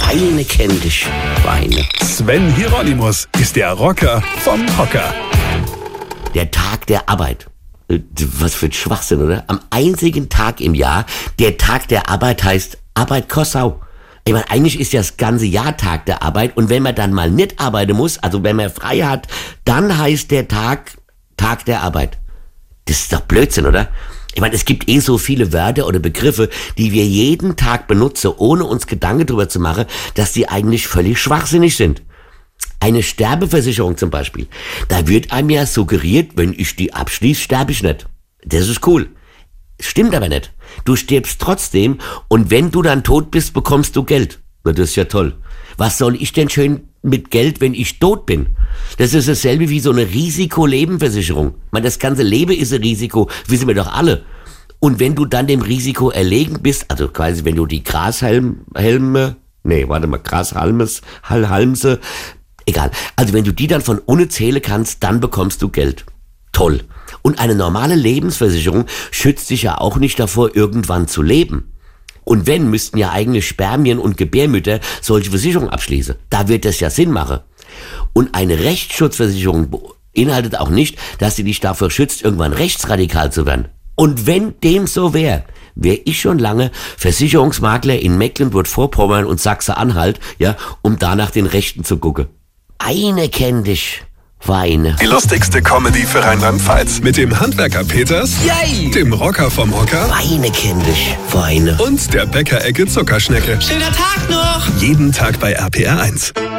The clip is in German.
Weine kenn dich, Weine. Sven Hieronymus ist der Rocker vom Hocker. Der Tag der Arbeit. Was für ein Schwachsinn, oder? Am einzigen Tag im Jahr, der Tag der Arbeit heißt Arbeit Kossau. Ich meine, eigentlich ist ja das ganze Jahr Tag der Arbeit und wenn man dann mal nicht arbeiten muss, also wenn man frei hat, dann heißt der Tag der Arbeit. Das ist doch Blödsinn, oder? Ich meine, es gibt so viele Wörter oder Begriffe, die wir jeden Tag benutzen, ohne uns Gedanken darüber zu machen, dass die eigentlich völlig schwachsinnig sind. Eine Sterbeversicherung zum Beispiel. Da wird einem ja suggeriert, wenn ich die abschließe, sterbe ich nicht. Das ist cool. Stimmt aber nicht. Du stirbst trotzdem und wenn du dann tot bist, bekommst du Geld. Na, das ist ja toll. Was soll ich denn schön mit Geld, wenn ich tot bin? Das ist dasselbe wie so eine Risikolebenversicherung. Ich meine, das ganze Leben ist ein Risiko, wissen wir doch alle. Und wenn du dann dem Risiko erlegen bist, also quasi wenn du die Grashalmse, egal. Also wenn du die dann von unten zählen kannst, dann bekommst du Geld. Toll. Und eine normale Lebensversicherung schützt dich ja auch nicht davor, irgendwann zu leben. Und wenn, müssten ja eigentlich Spermien und Gebärmütter solche Versicherungen abschließen. Da wird das ja Sinn machen. Und eine Rechtsschutzversicherung beinhaltet auch nicht, dass sie dich davor schützt, irgendwann rechtsradikal zu werden. Und wenn dem so wäre ich schon lange Versicherungsmakler in Mecklenburg-Vorpommern und Sachsen-Anhalt, ja, um da nach den Rechten zu gucken. Eine kenn dich, Weine. Die lustigste Comedy für Rheinland-Pfalz. Mit dem Handwerker Peters, Yay! Dem Rocker vom Hocker Weine kenn dich, Weine. und der Bäckerecke Zuckerschnecke. Schöner Tag noch! Jeden Tag bei RPR 1.